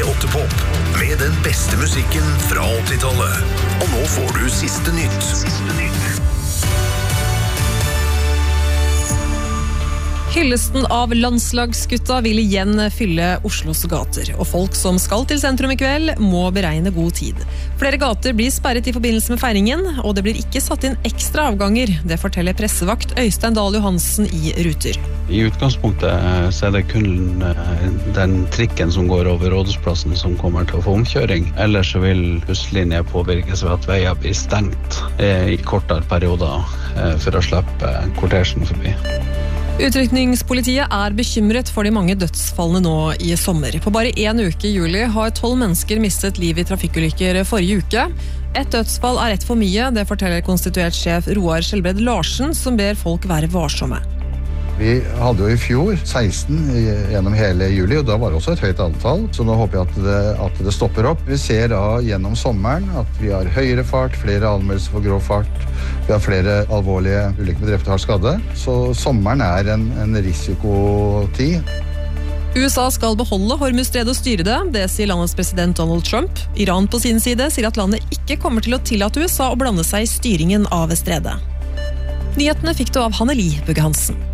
P8 Pop med den beste musikken fra 80-tallet. Og nå får du siste nytt. Hyllesten av landslagsgutta vil igjen fylle Oslos gater, og folk som skal til sentrum i kveld må beregne god tid. Flere gater blir sperret i forbindelse med feiringen, og det blir ikke satt inn ekstra avganger. Det forteller pressevakt Øystein Dahl Johansen i Ruter. I utgangspunktet så det kun den trikken som går over Rådhusplassen som kommer til å få omkjøring. Ellers så vil busslinjer påvirkes ved at veier blir stengt i kortere perioder for å slippe kortesjen forbi. Utrykningspolitiet er bekymret for de mange dødsfallene nå i sommer. På bare 1 uke i juli har 12 mennesker mistet liv i trafikkulykker forrige uke. Et dødsfall er ett for mye, det forteller konstituert sjef Roar Skjelbred Larsen, som ber folk være varsomme. Vi hadde jo i fjor 16 gjennom hele juli, og da var det også et høyt antall, så nå håper jeg at det stopper opp. Vi ser da gjennom sommeren at vi har høyere fart, flere anmeldelser for grov fart, vi har flere alvorlige ulykker med drepte og skadde, så sommeren er en risikotid. USA skal beholde Hormuzstredet og styre det, det sier landets president Donald Trump. Iran på sin side sier at landet ikke kommer til å tillate USA å blande seg i styringen av stredet. Nyhetene fikk du av Hanneli Bugge Hansen.